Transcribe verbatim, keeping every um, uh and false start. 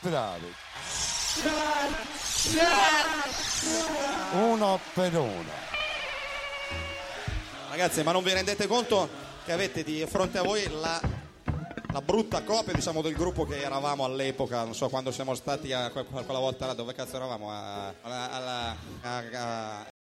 bravi. Uno per uno. Ragazzi, ma non vi rendete conto che avete di fronte a voi la, la brutta copia, diciamo, del gruppo che eravamo all'epoca, non so, quando siamo stati a quella volta là, dove cazzo eravamo? A, alla, alla, a, a,